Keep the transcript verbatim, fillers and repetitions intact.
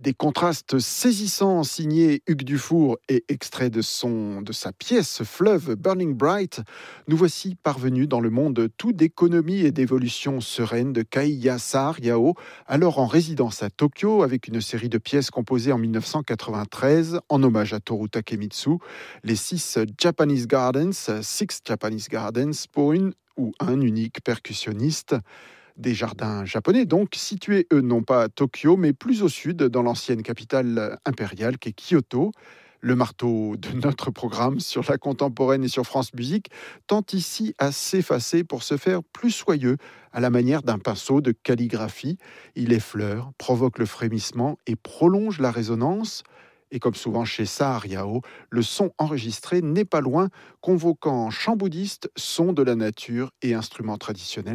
Des contrastes saisissants signés Hugues Dufour et extraits de, son, de sa pièce Fleuve Burning Bright, nous voici parvenus dans le monde tout d'économie et d'évolution sereine de Keiya Saariao, alors en résidence à Tokyo avec une série de pièces composées en dix-neuf cent quatre-vingt-treize en hommage à Toru Takemitsu, les Six Japanese Gardens, Six Japanese Gardens pour une ou un unique percussionniste. Des jardins japonais, donc, situés, eux, non pas à Tokyo, mais plus au sud, dans l'ancienne capitale impériale qu'est Kyoto. Le marteau de notre programme sur la contemporaine et sur France Musique tend ici à s'effacer pour se faire plus soyeux, à la manière d'un pinceau de calligraphie. Il effleure, provoque le frémissement et prolonge la résonance. Et comme souvent chez Saariao, le son enregistré n'est pas loin, convoquant chants bouddhistes, sons de la nature et instruments traditionnels.